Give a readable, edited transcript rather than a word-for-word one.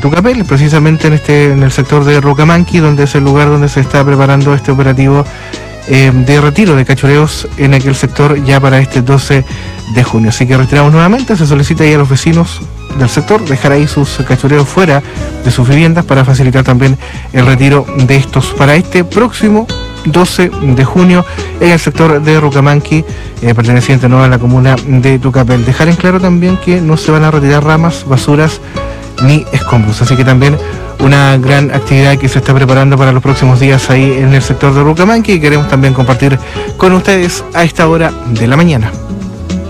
Tucapel, precisamente en el sector de Rucamanqui, donde es el lugar donde se está preparando este operativo de retiro de cachureos en aquel sector ya para este 12 de junio. Así que reiteramos nuevamente, se solicita ahí a los vecinos del sector dejar ahí sus cachureos fuera de sus viviendas para facilitar también el retiro de estos para este próximo 12 de junio en el sector de Rucamanqui, perteneciente a la comuna de Tucapel. Dejar en claro también que no se van a retirar ramas, basuras ni escombros, así que también una gran actividad que se está preparando para los próximos días ahí en el sector de Rucamanqui y queremos también compartir con ustedes a esta hora de la mañana.